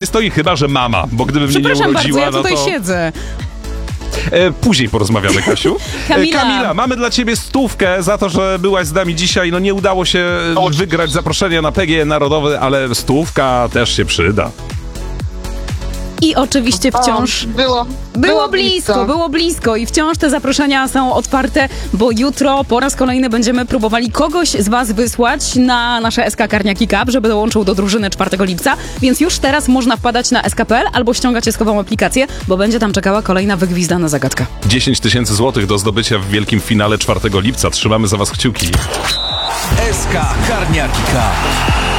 stoi, chyba że mama, bo gdyby mnie nie Przepraszam urodziła, bardzo, ja tutaj no to... siedzę. Później porozmawiamy, Kasiu. Kamila, mamy dla ciebie 100 za to, że byłaś z nami dzisiaj. No nie udało się wygrać zaproszenia na PGE Narodowy, ale 100 też się przyda. I oczywiście wciąż... Było blisko i wciąż te zaproszenia są otwarte, bo jutro po raz kolejny będziemy próbowali kogoś z was wysłać na nasze SK Karniaki Cup, żeby dołączył do drużyny 4 lipca, więc już teraz można wpadać na sk.pl albo ściągać eskową aplikację, bo będzie tam czekała kolejna wygwizdana zagadka. 10 000 złotych do zdobycia w wielkim finale 4 lipca. Trzymamy za was kciuki. SK Karniaki Cup.